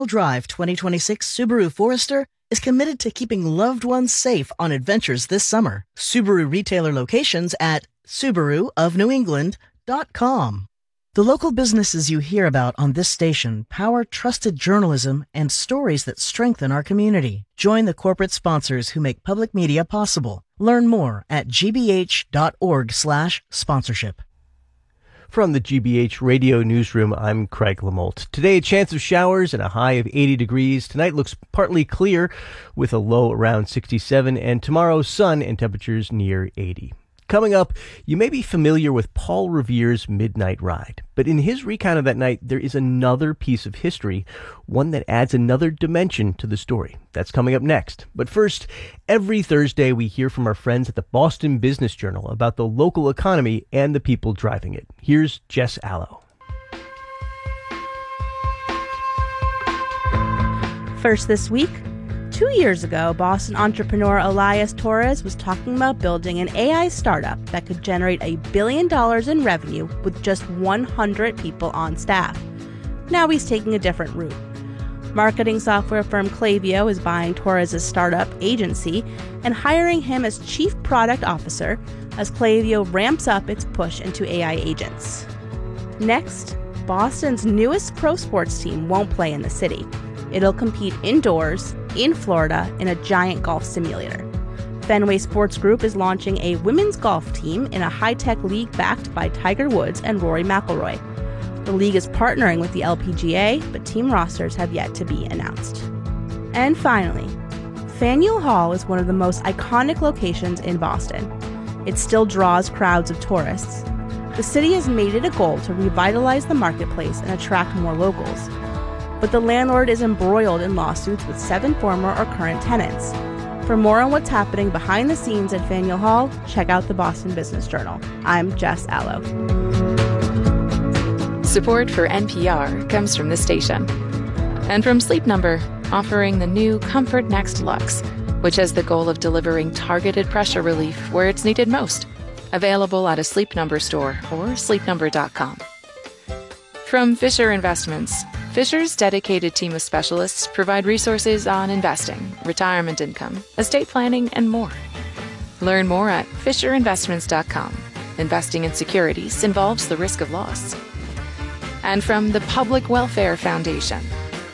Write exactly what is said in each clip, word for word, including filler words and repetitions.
Drive twenty twenty-six Subaru Forester is committed to keeping loved ones safe on adventures this summer. Subaru retailer locations at Subaru of New England dot com. The local businesses you hear about on this station power trusted journalism and stories that strengthen our community. Join the corporate sponsors who make public media possible. Learn more at g b h dot org slash sponsorship. From the G B H Radio Newsroom, I'm Craig Lamolt. Today, a chance of showers and a high of eighty degrees. Tonight looks partly clear with a low around sixty-seven, and tomorrow, sun and temperatures near eighty. Coming up, you may be familiar with Paul Revere's Midnight Ride, but in his recount of that night, there is another piece of history, one that adds another dimension to the story. That's coming up next. But first, every Thursday we hear from our friends at the Boston Business Journal about the local economy and the people driving it. Here's Jess Allo. First this week, two years ago, Boston entrepreneur Elias Torres was talking about building an A I startup that could generate a billion dollars in revenue with just one hundred people on staff. Now he's taking a different route. Marketing software firm Klaviyo is buying Torres' startup agency and hiring him as chief product officer as Klaviyo ramps up its push into A I agents. Next, Boston's newest pro sports team won't play in the city. It'll compete indoors, in Florida, in a giant golf simulator. Fenway Sports Group is launching a women's golf team in a high-tech league backed by Tiger Woods and Rory McIlroy. The league is partnering with the L P G A, but team rosters have yet to be announced. And finally, Faneuil Hall is one of the most iconic locations in Boston. It still draws crowds of tourists. The city has made it a goal to revitalize the marketplace and attract more locals. But the landlord is embroiled in lawsuits with seven former or current tenants. For more on what's happening behind the scenes at Faneuil Hall, check out the Boston Business Journal. I'm Jess Allo. Support for N P R comes from this station. And from Sleep Number, offering the new Comfort Next Luxe, which has the goal of delivering targeted pressure relief where it's needed most. Available at a Sleep Number store or sleep number dot com. From Fisher Investments, Fisher's dedicated team of specialists provide resources on investing, retirement income, estate planning, and more. Learn more at fisher investments dot com. Investing in securities involves the risk of loss. And from the Public Welfare Foundation.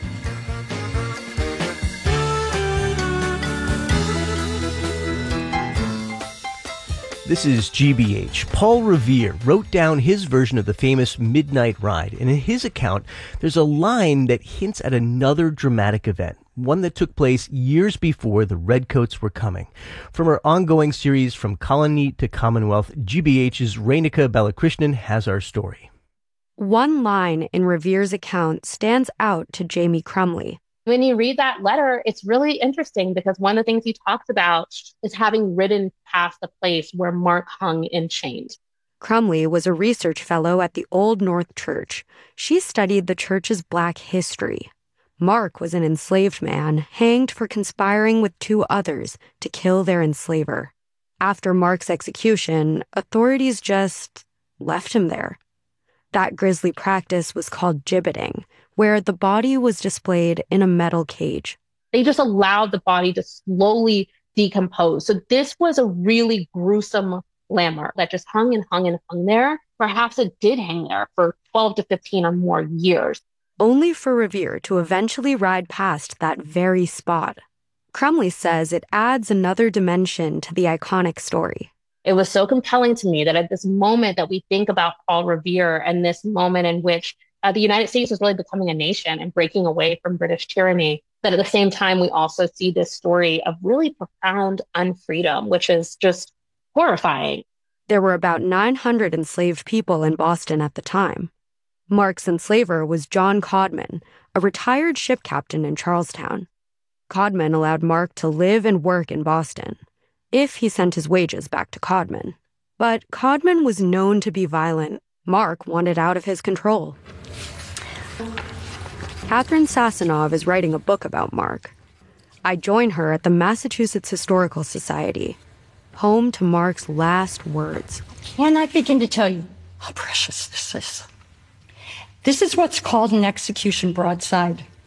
This is G B H. Paul Revere wrote down his version of the famous Midnight Ride, and in his account, there's a line that hints at another dramatic event, one that took place years before the Redcoats were coming. From our ongoing series From Colony to Commonwealth, G B H's Rainika Balakrishnan has our story. One line in Revere's account stands out to Jamie Crumley. When you read that letter, it's really interesting because one of the things he talks about is having ridden past the place where Mark hung in chains. Crumley was a research fellow at the Old North Church. She studied the church's Black history. Mark was an enslaved man hanged for conspiring with two others to kill their enslaver. After Mark's execution, authorities just left him there. That grisly practice was called gibbeting, where the body was displayed in a metal cage. They just allowed the body to slowly decompose. So this was a really gruesome landmark that just hung and hung and hung there. Perhaps it did hang there for twelve to fifteen or more years. Only for Revere to eventually ride past that very spot. Crumley says it adds another dimension to the iconic story. It was so compelling to me that at this moment that we think about Paul Revere and this moment in which uh, the United States was really becoming a nation and breaking away from British tyranny, that at the same time, we also see this story of really profound unfreedom, which is just horrifying. There were about nine hundred enslaved people in Boston at the time. Mark's enslaver was John Codman, a retired ship captain in Charlestown. Codman allowed Mark to live and work in Boston, if he sent his wages back to Codman. But Codman was known to be violent. Mark wanted out of his control. Catherine Sasanov is writing a book about Mark. I join her at the Massachusetts Historical Society, home to Mark's last words. Can I begin to tell you how precious this is? This is what's called an execution broadside.